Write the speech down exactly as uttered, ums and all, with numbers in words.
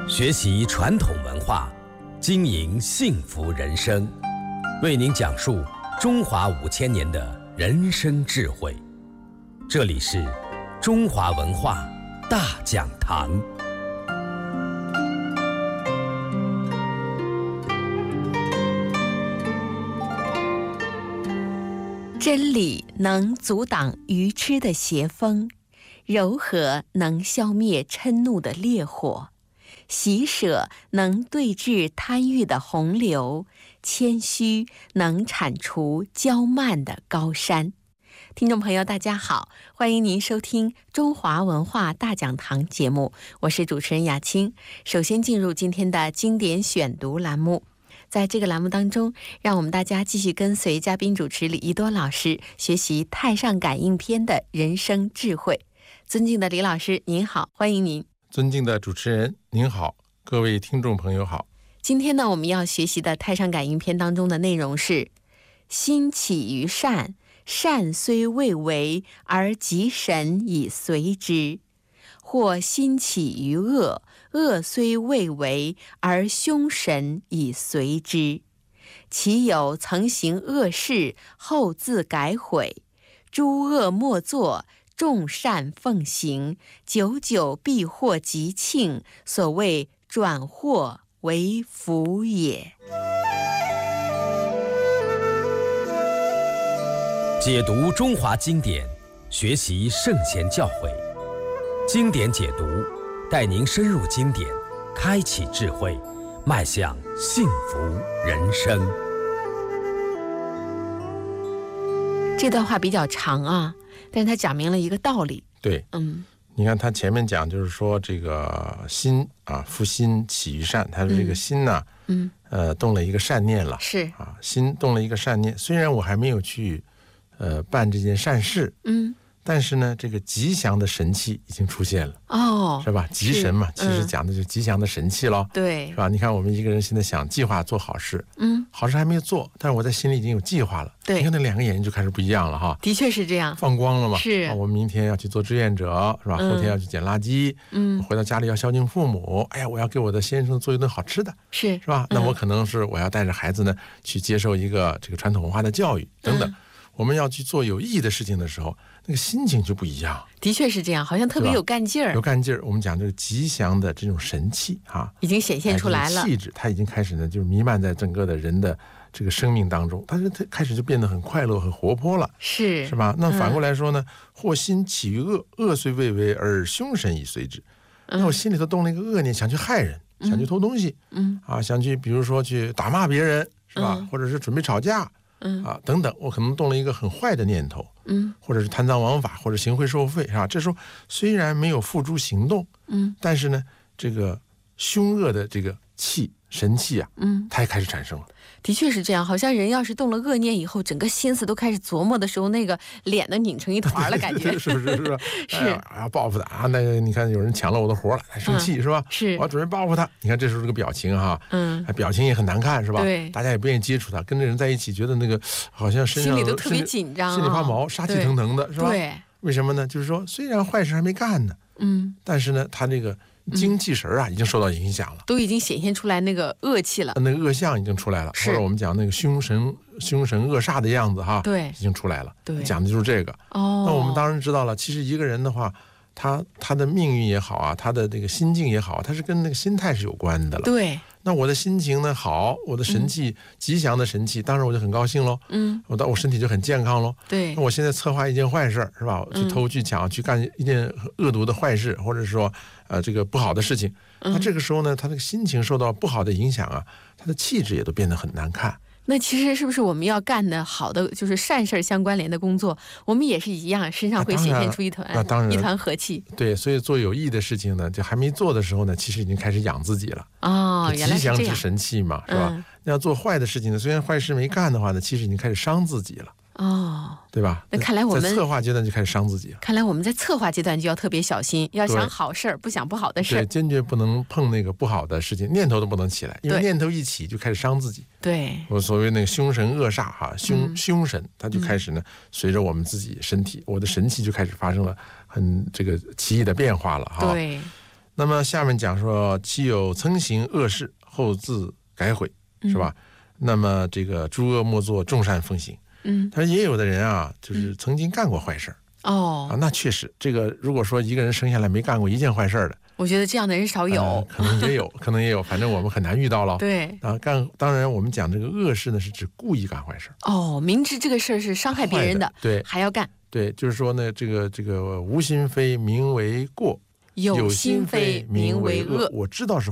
学习传统文化，经营幸福人生，为您讲述中华五千年的人生智慧。这里是中华文化大讲堂。 真理能阻挡愚痴的邪风，柔和能消灭嗔怒的烈火，喜舍能对治贪欲的洪流，谦虚能铲除骄慢的高山。听众朋友大家好，欢迎您收听中华文化大讲堂节目，我是主持人雅青。首先进入今天的经典选读栏目，在这个栏目当中，让我们大家继续跟随嘉宾主持李一多老师学习太上感应篇的人生智慧。尊敬的李老师您好，欢迎您。 尊敬的主持人您好，各位听众朋友好。 今天呢，我们要学习的太上感应篇当中的内容是：心起于善，善虽未为，而吉神以随之；或心起于恶，恶虽未为，而凶神以随之。其有曾行恶事，后自改悔；诸恶莫作，众善奉行，久久必获吉庆，所谓转祸为福也。 解读中华经典，学习圣贤教诲，经典解读带您深入经典，开启智慧，迈向幸福人生。 这段话比较长啊，但是他讲明了一个道理。 对， 嗯， 你看他前面讲就是说这个心啊，夫心起于善，他说这个心呢、啊，嗯，呃，动了一个善念了， 是啊，心动了一个善念。虽然我还没有去，呃，办这件善事，嗯。但是呢，这个吉祥的神气已经出现了哦，是吧？吉神嘛，其实讲的就是吉祥的神气咯， 对， 是吧？你看我们一个人现在想计划做好事，嗯，好事还没有做，但是我在心里已经有计划了， 对， 你看那两个眼睛就开始不一样了哈， 的确是这样， 放光了嘛， 是、 啊、我们明天要去做志愿者，是吧？嗯、后天要去捡垃圾，嗯，回到家里要孝敬父母，哎呀，我要给我的先生做一顿好吃的， 是是吧？那我可能是我要带着孩子呢去接受一个这个传统文化的教育等等。嗯，我们要去做有意义的事情的时候，那个心情就不一样。 的确是这样，好像特别有干劲儿。 有干劲儿，我们讲这个吉祥的这种神气啊， 已经显现出来了。 气质，它已经开始呢，就是弥漫在整个的人的这个生命当中。但是它开始就变得很快乐、很活泼了， 是是吧？那反过来说呢，嗯、或心起于恶，恶虽未为，而凶神以随之。那我心里头动了一个恶念，想去害人，想去偷东西，嗯啊，想去比如说去打骂别人，是吧？嗯、或者是准备吵架。嗯啊，等等，我可能动了一个很坏的念头，嗯，或者是贪赃枉法，或者行贿受贿，是吧？这时候虽然没有付诸行动，嗯，但是呢，这个凶恶的这个气神气啊，嗯，它也开始产生了。 的确是这样，好像人要是动了恶念以后，整个心思都开始琢磨的时候，那个脸都拧成一团了，感觉是不是？是不是？ 是啊，报复他啊！那个你看，有人抢了我的活了，还生气、嗯、是吧？ 是， 我要准备报复他。你看这时候这个表情哈，嗯，表情也很难看，是吧？ 对， 大家也不愿意接触他，跟这人在一起，觉得那个好像身上心里都特别紧张、哦， 心里发毛，杀气腾腾的，是吧？ 对， 为什么呢？就是说，虽然坏事还没干呢，嗯，但是呢，他这个精气神啊，已经受到影响了， 都已经显现出来那个恶气了， 那个恶相已经出来了，或者我们讲那个凶神凶神恶煞的样子哈， 对， 已经出来了， 对， 讲的就是这个。 哦， 那我们当然知道了，其实一个人的话，他他的命运也好啊，他的这个心境也好，他是跟那个心态是有关的了。 对， 那我的心情呢好，我的神气、嗯、吉祥的神气，当然我就很高兴喽。嗯，我到我身体就很健康喽。 对， 那我现在策划一件坏事是吧？去偷去抢、嗯、去干一件恶毒的坏事，或者说呃这个不好的事情。那这个时候呢，他的心情受到不好的影响啊，他的气质也都变得很难看。 那其实是不是我们要干的好的就是善事相关联的工作，我们也是一样，身上会显现出一团那当然一团和气。 对，所以做有益的事情呢，就还没做的时候呢，其实已经开始养自己了。 哦， 原来是这样，吉祥之神气嘛，是吧？嗯、那要做坏的事情呢，虽然坏事没干的话呢，其实已经开始伤自己了。哦，对吧？ 那看来我们在策划阶段就开始伤自己了。 看来我们在策划阶段就要特别小心，要想好事儿，不想不好的事儿。 对，坚决不能碰那个不好的事情，念头都不能起来，因为念头一起就开始伤自己。 对， 我所谓那个凶神恶煞哈，凶、嗯、凶神，它就开始呢，嗯、随着我们自己身体，我的神气就开始发生了很这个奇异的变化了哈。 对。 那么下面讲说，其有曾行恶事，后自改悔，是吧？嗯、那么这个诸恶莫作，众善奉行。嗯，他说也有的人啊，就是曾经干过坏事。 哦、 嗯，啊，那确实，这个如果说一个人生下来没干过一件坏事的， 我觉得这样的人少有， 呃、可能也有，可能也有，反正我们很难遇到了。 对啊，干当然我们讲这个恶事呢，是指故意干坏事。 哦，明知这个事儿是伤害别人的， 的对， 还要干。 对，就是说呢，这个这个无心非名为过， 有心非名为恶。 我知道是